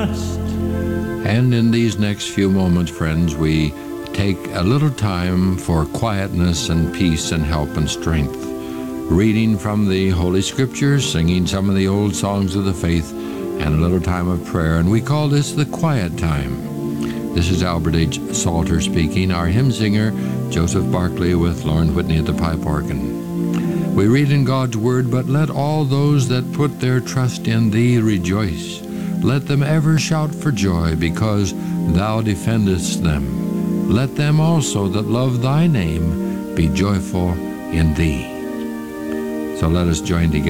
And in these next few moments, friends, we take a little time for quietness and peace and help and strength, reading from the Holy Scriptures, singing some of the old songs of the faith, and a little time of prayer. And we call this the quiet time. This is Albert H. Salter speaking, our hymn singer, Joseph Barclay, with Lauren Whitney at the pipe organ. We read in God's Word, "But let all those that put their trust in Thee rejoice. Let them ever shout for joy, because Thou defendest them. Let them also that love Thy name be joyful in Thee." So let us join together